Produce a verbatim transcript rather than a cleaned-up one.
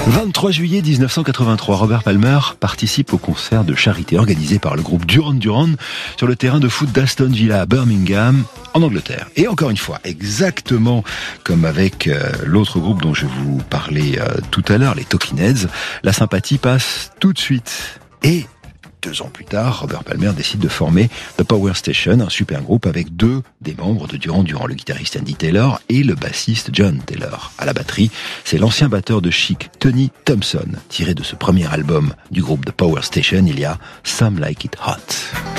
vingt-trois juillet mille neuf cent quatre-vingt-trois, Robert Palmer participe au concert de charité organisé par le groupe Duran Duran sur le terrain de foot d'Aston Villa à Birmingham, en Angleterre. Et encore une fois, exactement comme avec euh, l'autre groupe dont je vous parlais euh, tout à l'heure, les Talking Heads, la sympathie passe tout de suite. Et deux ans plus tard, Robert Palmer décide de former The Power Station, un super groupe avec deux des membres de Duran Duran, le guitariste Andy Taylor et le bassiste John Taylor. À la batterie, c'est l'ancien batteur de Chic, Tony Thompson. Tiré de ce premier album du groupe The Power Station, il y a Some Like It Hot.